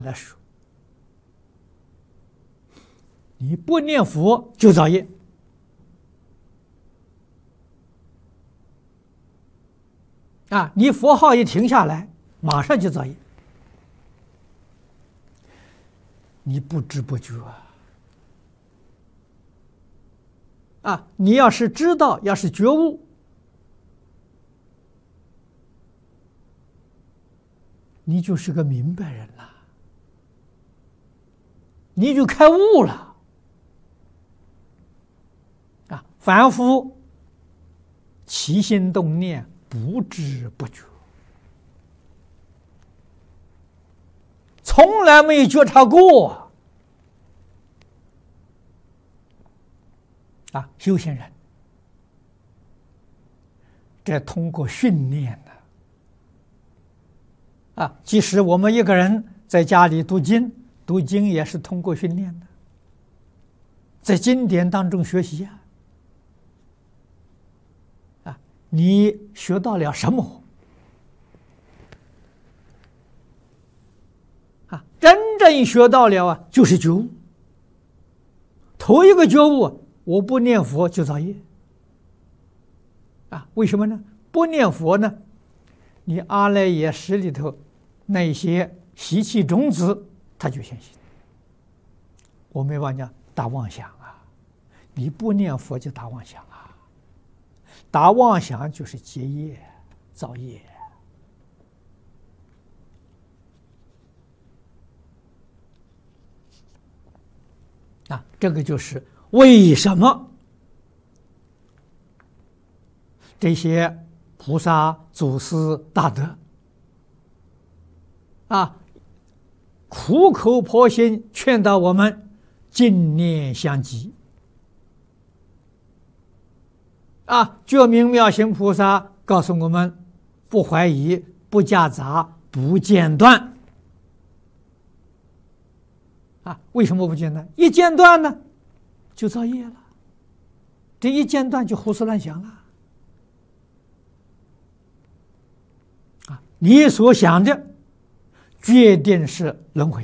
来说，你不念佛就造业啊！你佛号一停下来，马上就造业，你不知不觉啊！你要是知道，要是觉悟，你就是个明白人了，你就开悟了啊！凡夫起心动念，不知不觉，从来没有觉察过啊！修行人，这通过训练的啊！即使我们一个人在家里读经，读经也是通过训练的，在经典当中学习啊！你学到了什么啊？真正学到了啊，就是觉悟。头一个觉悟，我不念佛就造业啊！为什么呢？不念佛呢，你阿赖耶识里头那些习气种子，它就现行。我没办法讲打妄想啊，你不念佛就打妄想啊，打妄想就是结业造业啊。这个就是为什么这些菩萨祖师大德啊，苦口婆心劝导我们净念相继啊！觉明妙行菩萨告诉我们：不怀疑，不夹杂，不间断啊！为什么不间断？一间断呢，就造业了。这一间断就胡思乱想了啊！你所想的决定是轮回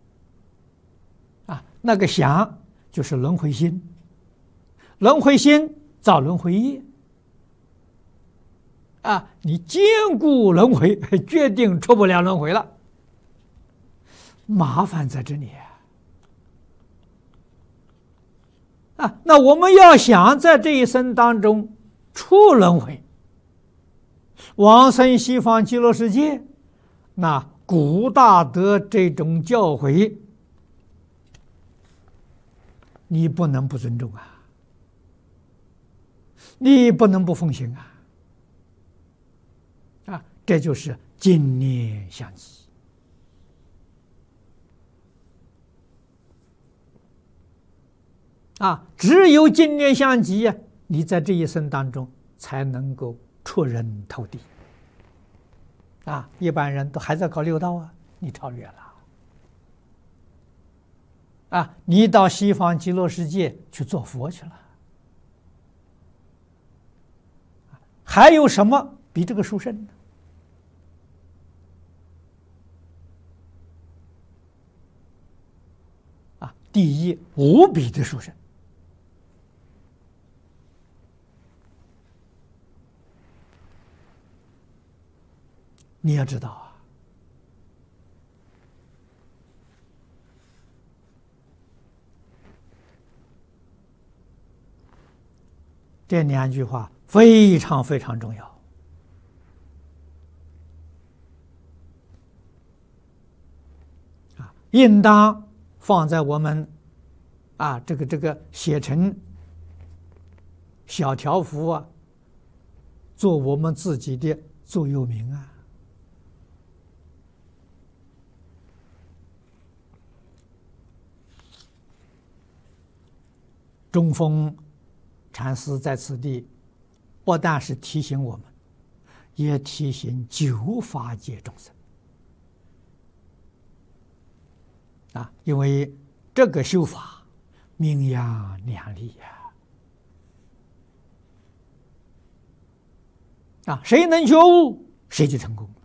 啊，那个想就是轮回心，轮回心造轮回业啊，你坚固轮回，决定出不了轮回了，麻烦在这里啊！那我们要想在这一生当中出轮回，往生西方极乐世界，那古大德这种教诲，你不能不尊重啊，你不能不奉行啊！这就是净念相继啊！只有净念相继啊，你在这一生当中才能够出人头地啊！一般人都还在搞六道啊，你超越了啊！你到西方极乐世界去做佛去了，还有什么比这个殊胜呢？啊，第一，无比的殊胜。你要知道啊，这两句话非常非常重要啊，应当放在我们啊这个写成小条幅啊，做我们自己的座右铭啊。中峰禅师在此地不但是提醒我们，也提醒九法界众生啊，因为这个修法名扬两利啊，谁能觉悟，谁就成功。